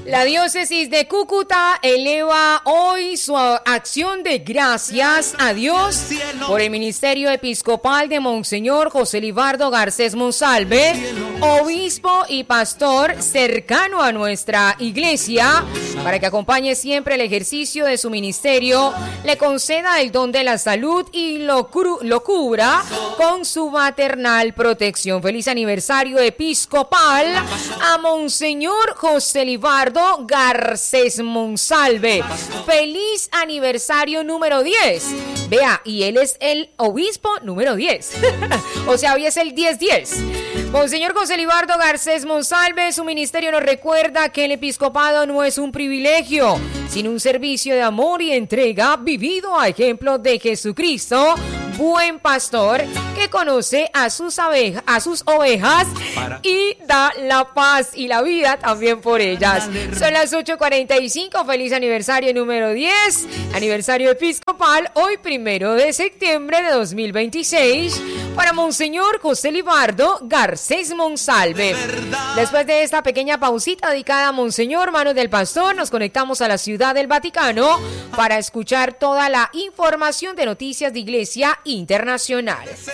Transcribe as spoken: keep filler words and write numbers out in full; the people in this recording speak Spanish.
La diócesis de Cúcuta eleva hoy su acción de gracias a Dios por el ministerio episcopal de Monseñor José Libardo Garcés Monsalve, obispo y pastor cercano a nuestra iglesia, para que acompañe siempre el ejercicio de su ministerio, le conceda el don de la salud y lo, cru- lo cubra con su maternal protección. Feliz aniversario episcopal a Monseñor José Libardo Garcés Monsalve. Feliz aniversario número diez. Vea, y él es el obispo número diez. O sea, hoy es el diez diez. Monseñor José Libardo Garcés Monsalve, su ministerio nos recuerda que el episcopado no es un privilegio, sino un servicio de amor y entrega vivido a ejemplo de Jesucristo, buen pastor que conoce a sus, abeja, a sus ovejas y da la paz y la vida también por ellas. Son las ocho cuarenta y cinco, feliz aniversario número diez, aniversario episcopal, hoy primero de septiembre de dos mil veintiséis, para Monseñor José Libardo Garcés Monsalve. Después de esta pequeña pausita dedicada a Monseñor, manos del pastor, nos conectamos a la Ciudad del Vaticano para escuchar toda la información de noticias de Iglesia Internacional.